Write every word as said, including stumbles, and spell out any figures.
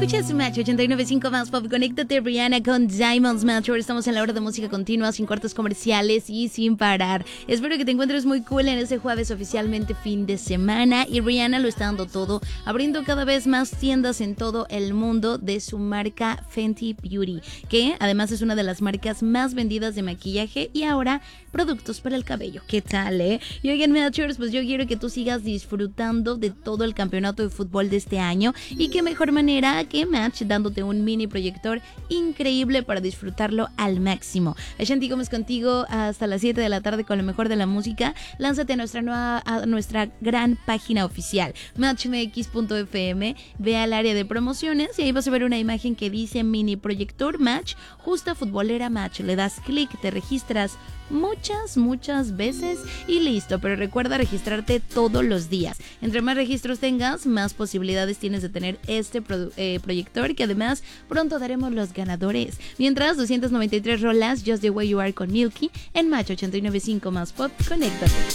Escuchas Match ochenta y nueve punto cinco más pop. Conéctate, Rihanna con Diamonds Match. Ahora estamos en la hora de música continua, sin cortes comerciales y sin parar. Espero que te encuentres muy cool en este jueves, oficialmente fin de semana. Y Rihanna lo está dando todo, abriendo cada vez más tiendas en todo el mundo de su marca Fenty Beauty, que además es una de las marcas más vendidas de maquillaje y ahora productos para el cabello. ¿Qué tal, eh? Y oigan, Matchers, pues yo quiero que tú sigas disfrutando de todo el campeonato de fútbol de este año. Y qué mejor manera que Match dándote un mini proyector increíble para disfrutarlo al máximo. Ashanti Gómez contigo hasta las siete de la tarde con lo mejor de la música. Lánzate a nuestra nueva, a nuestra gran página oficial, match m x punto f m. Ve al área de promociones y ahí vas a ver una imagen que dice mini proyector Match, justa futbolera Match. Le das clic, te registras muchas, muchas veces y listo. Pero recuerda registrarte todos los días. Entre más registros tengas, más posibilidades tienes de tener este pro, eh, proyector, que además pronto daremos los ganadores. Mientras, doscientas noventa y tres rolas Just the Way You Are con Milky en Match ochenta y nueve punto cinco más pop. Conéctate.